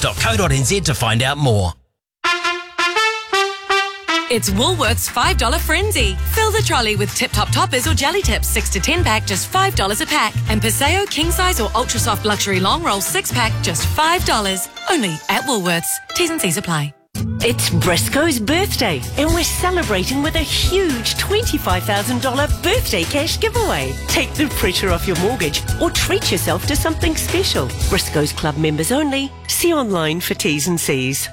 woolworths.co.nz to find out more. It's Woolworths $5 Frenzy. Fill the trolley with Tip Top Toppers or Jelly Tips 6 to 10 pack, just $5 a pack. And Paseo King Size or Ultra Soft Luxury Long Roll 6 pack, just $5. Only at Woolworths. T's and C's apply. It's Briscoe's birthday, and we're celebrating with a huge $25,000 birthday cash giveaway. Take the pressure off your mortgage or treat yourself to something special. Briscoe's Club members only. See online for T's and C's.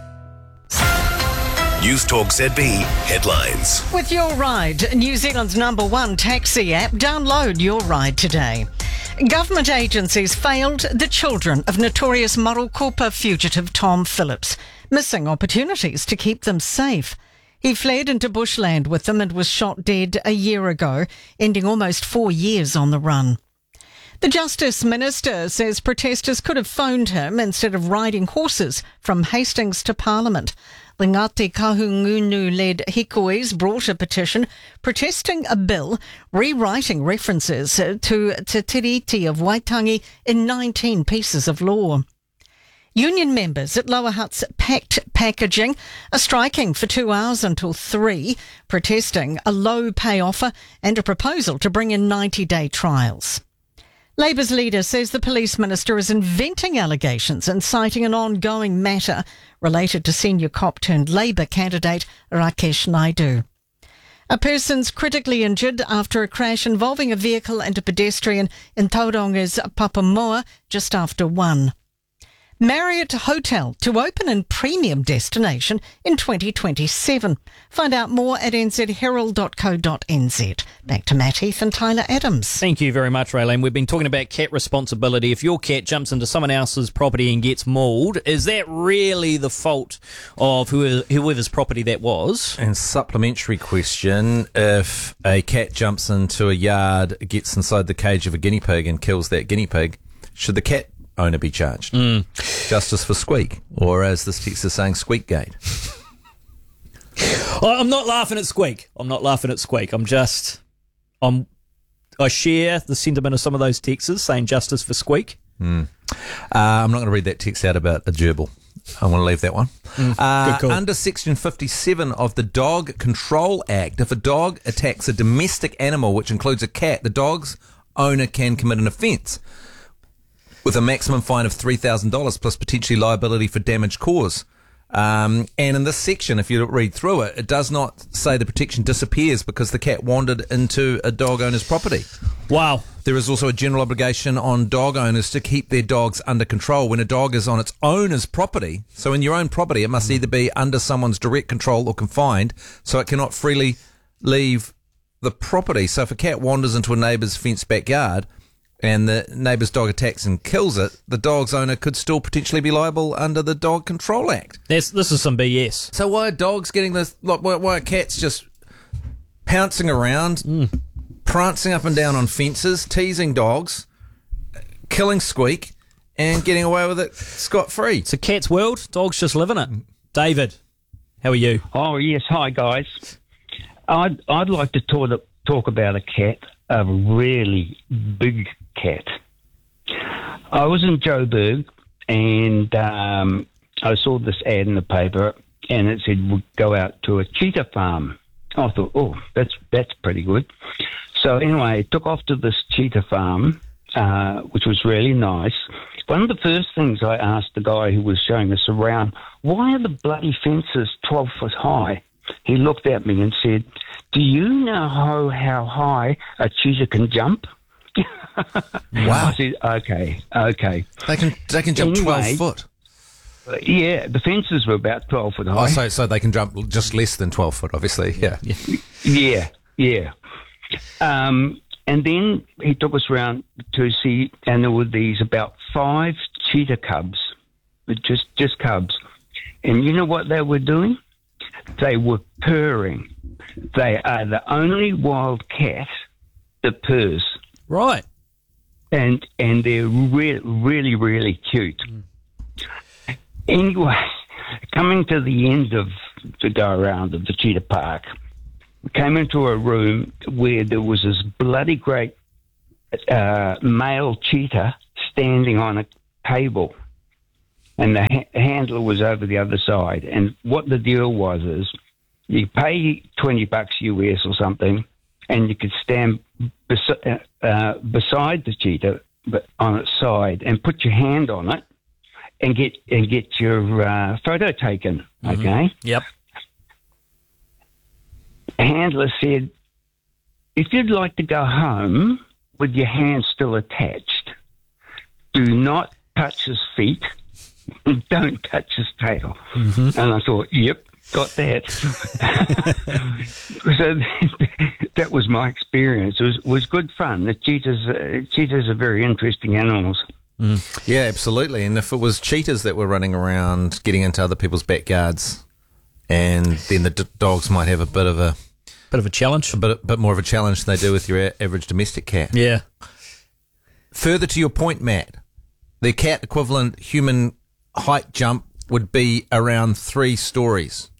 News Talk ZB headlines. With Your Ride, New Zealand's #1 taxi app, download Your Ride today. Government agencies failed the children of notorious Marokopa fugitive Tom Phillips, missing opportunities to keep them safe. He fled into bushland with them and was shot dead a year ago, ending almost 4 years on the run. The Justice Minister says protesters could have phoned him instead of riding horses from Hastings to Parliament. The Ngāti Kahungunu-led Hikois brought a petition protesting a bill rewriting references to Te Tiriti of Waitangi in 19 pieces of law. Union members at Lower Hutt's Pact Packaging are striking for 2 hours until 3, protesting a low pay offer and a proposal to bring in 90-day trials. Labour's leader says the police minister is inventing allegations and citing an ongoing matter related to senior cop turned Labour candidate Rakesh Naidu. A person's critically injured after a crash involving a vehicle and a pedestrian in Tauranga's Papamoa just after 1. Marriott Hotel to open in premium destination in 2027. Find out more at nzherald.co.nz. Back to Matt Heath and Tyler Adams. Thank you very much, Raylene. We've been talking about cat responsibility. If your cat jumps into someone else's property and gets mauled, is that really the fault of whoever's property that was? And supplementary question, if a cat jumps into a yard, gets inside the cage of a guinea pig and kills that guinea pig, should the cat owner be charged? Justice for Squeak, or as this text is saying, Squeakgate. I'm not laughing at Squeak. I share the sentiment of some of those texts saying justice for Squeak. I'm not going to read that text out about a gerbil. I want to leave that one. Good call. Under Section 57 of the Dog Control Act, if a dog attacks a domestic animal, which includes a cat, the dog's owner can commit an offence with a maximum fine of $3,000 plus potentially liability for damage caused. And in this section, if you read through it, it does not say the protection disappears because the cat wandered into a dog owner's property. Wow. There is also a general obligation on dog owners to keep their dogs under control when a dog is on its owner's property. So in your own property, it must either be under someone's direct control or confined, so it cannot freely leave the property. So if a cat wanders into a neighbour's fenced backyard and the neighbour's dog attacks and kills it, the dog's owner could still potentially be liable under the Dog Control Act. This is some BS. So why are dogs getting this? Like, why are cats just pouncing around, prancing up and down on fences, teasing dogs, killing Squeak, and getting away with it scot-free? It's a cat's world. Dogs just live in it. David, how are you? Oh, yes. Hi, guys. I'd like to talk about a cat, a really big cat. I was in Joburg and I saw this ad in the paper and it said we'd go out to a cheetah farm. I thought, oh, that's pretty good. So anyway, I took off to this cheetah farm, which was really nice. One of the first things I asked the guy who was showing us around, why are the bloody fences 12 foot high? He looked at me and said, do you know how high a cheetah can jump? Wow. I said, okay. They can jump 12 foot. Yeah, the fences were about 12 foot high. Oh, so they can jump just less than 12 foot, obviously. Yeah. Yeah. And then he took us around to see, and there were these about 5 cheetah cubs, just cubs. And you know what they were doing? They were purring. They are the only wild cat that purrs. Right. And they're really, really cute. Anyway, coming to the end of the go-around of the cheetah park, we came into a room where there was this bloody great male cheetah standing on a table. and the handler was over the other side. And what the deal was is you pay $20 US or something, and you could stand beside the cheetah, but on its side, and put your hand on it and get your photo taken. Okay. Yep. The handler said, if you'd like to go home with your hand still attached, do not touch his feet, don't touch his tail. And I thought, yep, got that. So that was my experience. It was good fun. The cheetahs are very interesting animals. Yeah, absolutely. And if it was cheetahs that were running around getting into other people's backyards, and then the dogs might have a bit of a challenge. A bit more of a challenge than they do with your average domestic cat. Yeah. Further to your point, Matt, the cat equivalent human height jump would be around 3 stories,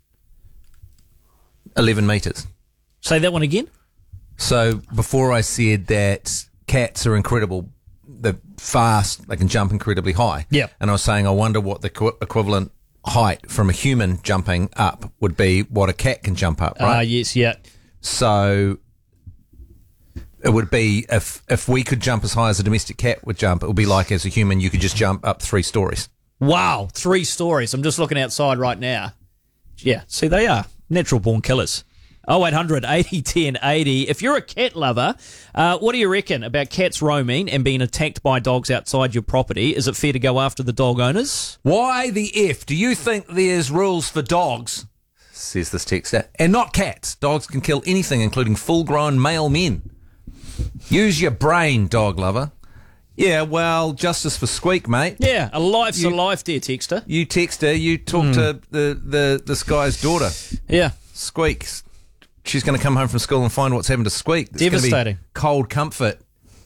11 metres. Say that one again. So before I said that cats are incredible, they're fast, they can jump incredibly high. Yeah. And I was saying I wonder what the equivalent height from a human jumping up would be what a cat can jump up, right? Yes, yeah. So it would be if we could jump as high as a domestic cat would jump, it would be like as a human you could just jump up 3 stories. Wow, 3 stories. I'm just looking outside right now. Yeah, see, they are natural born killers. 0800 80 10 80. If you're a cat lover, what do you reckon about cats roaming and being attacked by dogs outside your property? Is it fair to go after the dog owners? Why the F do you think there's rules for dogs, says this texter, and not cats? Dogs can kill anything, including full-grown male men. Use your brain, dog lover. Yeah, well, justice for Squeak, mate. Yeah, a life's a life, dear texter. You texter, you talk to this guy's daughter. Yeah. Squeak. She's going to come home from school and find what's happened to Squeak. It's devastating. Gonna be cold comfort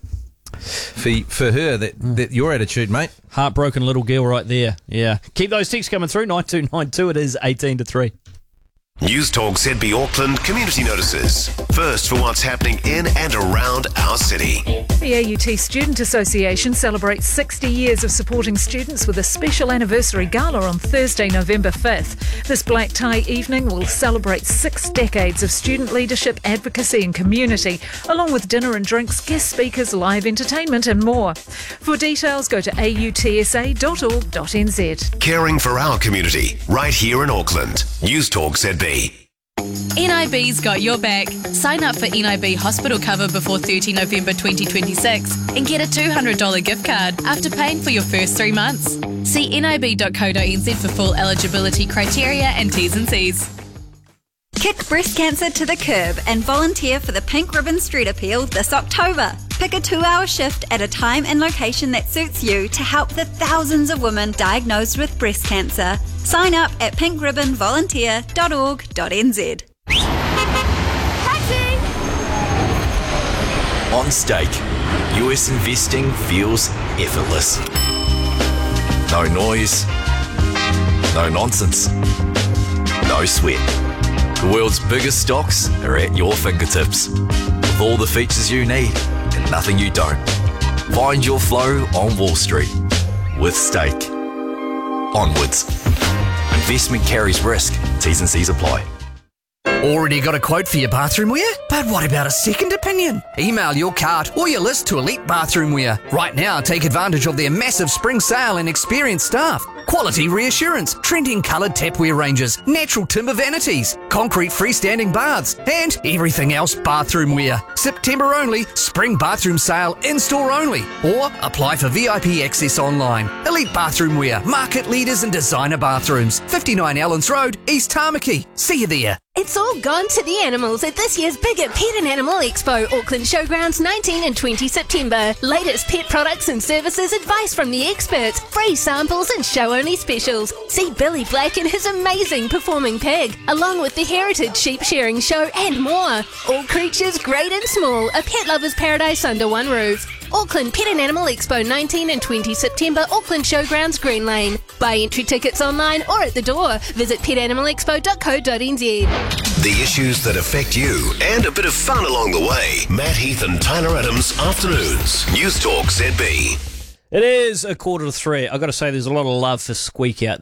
for her, that your attitude, mate. Heartbroken little girl right there. Yeah. Keep those texts coming through. 9292. It is 18 to 3. News Talk ZB Auckland community notices. First for what's happening in and around our city. The AUT Student Association celebrates 60 years of supporting students with a special anniversary gala on Thursday, November 5th. This black tie evening will celebrate 6 decades of student leadership, advocacy and community, along with dinner and drinks, guest speakers, live entertainment and more. For details, go to autsa.org.nz. Caring for our community, right here in Auckland. News Talk ZB. NIB's got your back. Sign up for NIB hospital cover before 30 November 2026 and get a $200 gift card after paying for your first 3 months. See nib.co.nz for full eligibility criteria and T's and C's. Kick breast cancer to the curb and volunteer for the Pink Ribbon Street Appeal this October. Pick a 2-hour shift at a time and location that suits you to help the thousands of women diagnosed with breast cancer. Sign up at pinkribbonvolunteer.org.nz. Taxi! On Stake, US investing feels effortless. No noise, no nonsense, no sweat. The world's biggest stocks are at your fingertips, with all the features you need and nothing you don't. Find your flow on Wall Street with Stake. Onwards. Investment carries risk. T's and C's apply. Already got a quote for your bathroom wear? But what about a second opinion? Email your cart or your list to Elite Bathroom Wear. Right now, take advantage of their massive spring sale and experienced staff. Quality reassurance, trending coloured tapware ranges, natural timber vanities, concrete freestanding baths, and everything else bathroom wear. September only, spring bathroom sale in-store only. Or apply for VIP access online. Elite Bathroom Wear, market leaders in designer bathrooms. 59 Allens Road, East Tamaki. See you there. It's all gone to the animals at this year's bigger Pet and Animal Expo, Auckland Showgrounds 19 and 20 September. Latest pet products and services, advice from the experts, free samples and show-only specials. See Billy Black and his amazing performing pig, along with the Heritage Sheep Shearing Show and more. All creatures great and small, a pet lover's paradise under one roof. Auckland Pet and Animal Expo 19 and 20 September, Auckland Showgrounds, Green Lane. Buy entry tickets online or at the door. Visit petanimalexpo.co.nz. The issues that affect you and a bit of fun along the way. Matt Heath and Tyler Adams Afternoons. News Talk ZB. It is 2:45. I've got to say, there's a lot of love for Squeak out